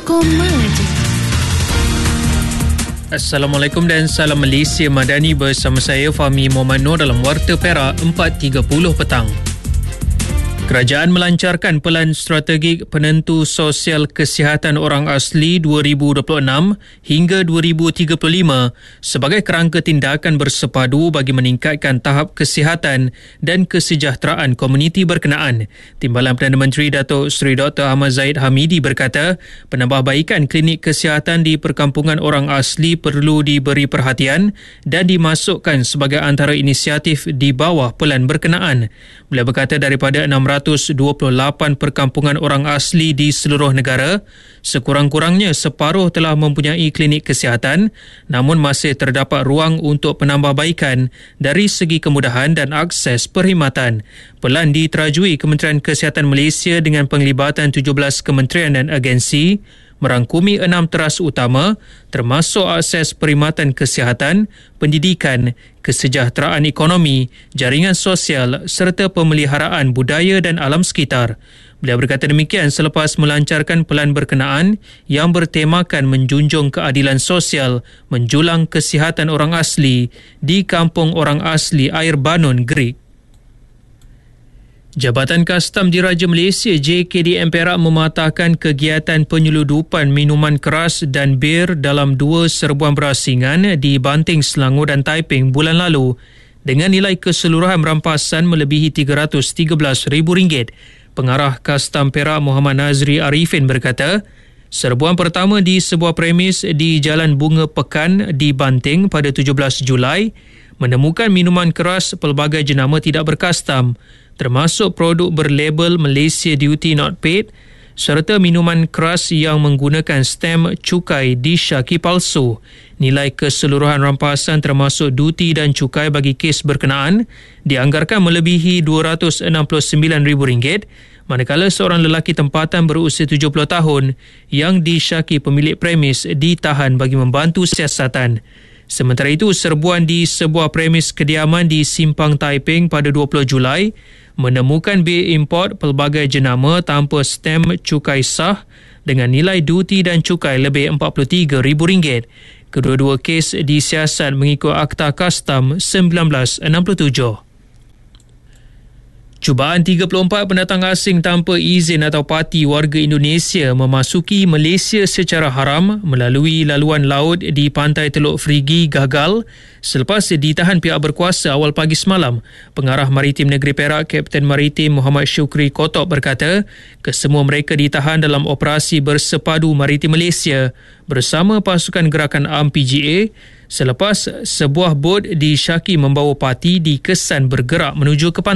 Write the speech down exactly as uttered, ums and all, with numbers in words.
koma je. Assalamualaikum dan salam Malaysia Madani bersama saya Fahmi Muhammad Noor dalam Warta Perak empat tiga puluh petang. Kerajaan melancarkan Pelan Strategik Penentu Sosial Kesihatan Orang Asli dua ribu dua puluh enam hingga dua ribu tiga puluh lima sebagai kerangka tindakan bersepadu bagi meningkatkan tahap kesihatan dan kesejahteraan komuniti berkenaan. Timbalan Perdana Menteri Datuk Seri Doktor Ahmad Zahid Hamidi berkata, penambahbaikan klinik kesihatan di perkampungan orang asli perlu diberi perhatian dan dimasukkan sebagai antara inisiatif di bawah pelan berkenaan. Beliau berkata daripada enam ratus dua puluh lapan perkampungan orang asli di seluruh negara, sekurang-kurangnya separuh telah mempunyai klinik kesihatan, namun masih terdapat ruang untuk penambahbaikan dari segi kemudahan dan akses perkhidmatan. Pelan diterajui Kementerian Kesihatan Malaysia dengan penglibatan tujuh belas kementerian dan agensi merangkumi enam teras utama termasuk akses perkhidmatan kesihatan, pendidikan, kesejahteraan ekonomi, jaringan sosial serta pemeliharaan budaya dan alam sekitar. Beliau berkata demikian selepas melancarkan pelan berkenaan yang bertemakan menjunjung keadilan sosial menjulang kesihatan orang asli di Kampung Orang Asli Air Banun, Gerik. Jabatan Kastam Diraja Malaysia J K D M Perak mematahkan kegiatan penyeludupan minuman keras dan bir dalam dua serbuan berasingan di Banting, Selangor dan Taiping bulan lalu dengan nilai keseluruhan rampasan melebihi tiga ratus tiga belas ribu ringgit. Pengarah Kastam Perak Muhammad Nazri Arifin berkata, serbuan pertama di sebuah premis di Jalan Bunga Pekan di Banting pada tujuh belas Julai menemukan minuman keras pelbagai jenama tidak berkastam, termasuk produk berlabel Malaysia Duty Not Paid serta minuman keras yang menggunakan stem cukai disyaki palsu. Nilai keseluruhan rampasan termasuk duti dan cukai bagi kes berkenaan dianggarkan melebihi dua ratus enam puluh sembilan ribu ringgit, manakala seorang lelaki tempatan berusia tujuh puluh tahun yang disyaki pemilik premis ditahan bagi membantu siasatan. Sementara itu, serbuan di sebuah premis kediaman di Simpang Taiping pada dua puluh Julai menemukan bir import pelbagai jenama tanpa stem cukai sah dengan nilai duti dan cukai lebih empat puluh tiga ribu ringgit. Kedua-dua kes disiasat mengikut Akta Kastam seribu sembilan ratus enam puluh tujuh. Cubaan tiga puluh empat pendatang asing tanpa izin atau parti warga Indonesia memasuki Malaysia secara haram melalui laluan laut di pantai Teluk Frigi gagal selepas ditahan pihak berkuasa awal pagi semalam. Pengarah Maritim Negeri Perak Kapten Maritim Muhammad Syukri Kotok berkata, kesemua mereka ditahan dalam operasi bersepadu Maritim Malaysia bersama pasukan gerakan A M P G A selepas sebuah bot disyaki membawa parti dikesan bergerak menuju ke pantai.